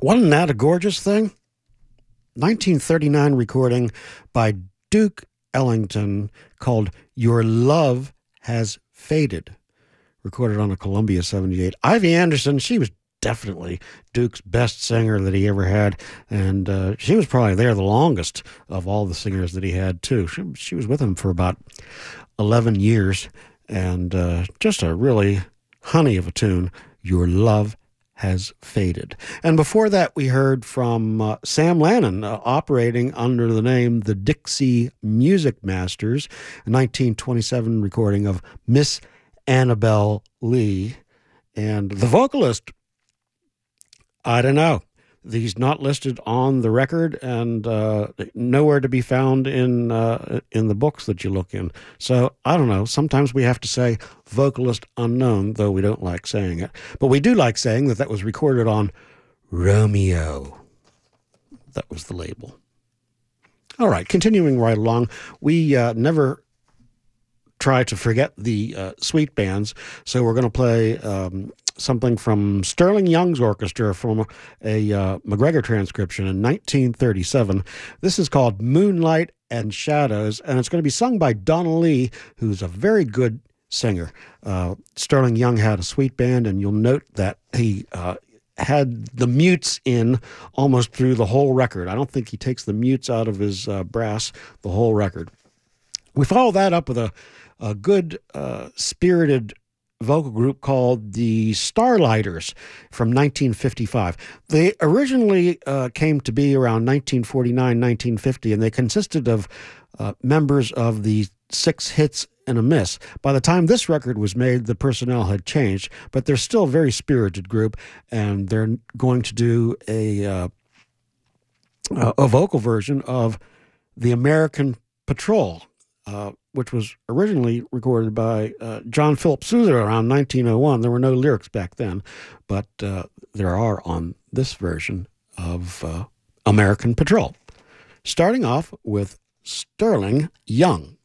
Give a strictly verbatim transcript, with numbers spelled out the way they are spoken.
Wasn't that a gorgeous thing? nineteen thirty-nine recording by Duke Ellington called Your Love Has Faded, recorded on a Columbia seventy-eight. Ivy Anderson, she was definitely Duke's best singer that he ever had, and uh, she was probably there the longest of all the singers that he had, too. She, she was with him for about eleven years, and uh, just a really honey of a tune, Your Love Has Faded. And before that, we heard from uh, Sam Lannon, uh, operating under the name the Dixie Music Masters, a nineteen twenty-seven recording of Miss Annabelle Lee. And the vocalist, I don't know. He's not listed on the record and uh, nowhere to be found in uh, in the books that you look in. So I don't know. Sometimes we have to say vocalist unknown, though we don't like saying it. But we do like saying that that was recorded on Romeo. That was the label. All right, continuing right along. We uh, never try to forget the uh, sweet bands, so we're going to play um, something from Sterling Young's orchestra from a uh, McGregor transcription in nineteen thirty-seven. This is called Moonlight and Shadows, and it's going to be sung by Donna Lee, who's a very good singer. Uh, Sterling Young had a sweet band, and you'll note that he uh, had the mutes in almost through the whole record. I don't think he takes the mutes out of his uh, brass the whole record. We follow that up with a, a good, uh, spirited vocal group called the Starlighters from nineteen fifty-five. They originally uh, came to be around nineteen forty-nine, nineteen fifty, and they consisted of uh, members of the Six Hits and a Miss. By the time this record was made, the personnel had changed, but they're still a very spirited group, and they're going to do a, uh, a vocal version of The American Patrol, Uh, which was originally recorded by uh, John Philip Sousa around nineteen oh one. There were no lyrics back then, but uh, there are on this version of uh, American Patrol. Starting off with Sterling Young.